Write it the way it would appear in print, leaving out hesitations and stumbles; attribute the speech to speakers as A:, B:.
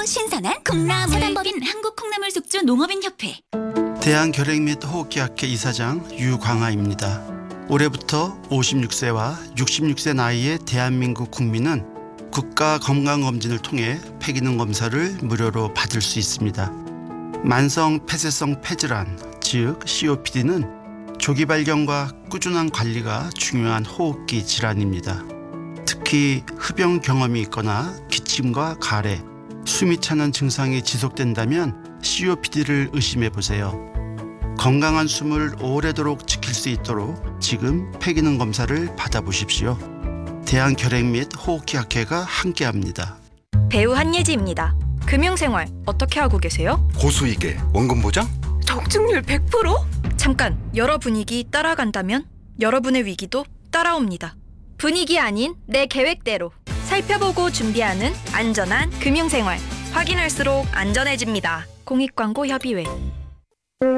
A: 신선한 콩나물. 사단법인 한국콩나물숙주 농업인협회.
B: 대한결핵 및 호흡기학회 이사장 유광아입니다. 올해부터 56세와 66세 나이의 대한민국 국민은 국가건강검진을 통해 폐기능 검사를 무료로 받을 수 있습니다. 만성 폐쇄성 폐질환, 즉 COPD는 조기 발견과 꾸준한 관리가 중요한 호흡기 질환입니다. 특히 흡연 경험이 있거나 기침과 가래, 숨이 차는 증상이 지속된다면 COPD를 의심해 보세요. 건강한 숨을 오래도록 지킬 수 있도록 지금 폐기능 검사를 받아보십시오. 대한결핵 및 호흡기학회가 함께합니다.
C: 배우 한예지입니다. 금융생활 어떻게 하고 계세요?
D: 고수익에 원금 보장?
C: 적중률 100%? 잠깐, 여러 분위기 따라간다면 여러분의 위기도 따라옵니다. 분위기 아닌 내 계획대로 살펴보고 준비하는 안전한 금융생활. 확인할수록 안전해집니다. 공익광고협의회.